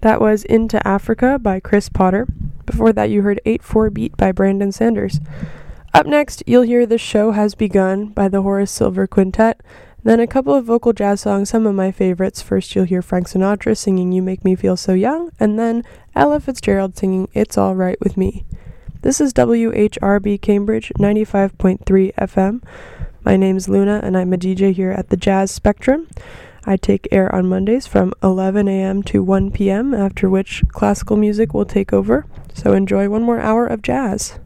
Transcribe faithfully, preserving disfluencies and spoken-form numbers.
That was Into Africa by Chris Potter. Before that, you heard eight four Beat by Brandon Sanders. Up next, you'll hear The Show Has Begun by the Horace Silver Quintet. Then a couple of vocal jazz songs, some of my favorites. First, you'll hear Frank Sinatra singing You Make Me Feel So Young, and then Ella Fitzgerald singing It's All Right With Me. This is W H R B Cambridge, ninety-five point three F M. My name's Luna, and I'm a D J here at the Jazz Spectrum. I take air on Mondays from eleven a.m. to one p.m., after which classical music will take over. So enjoy one more hour of jazz.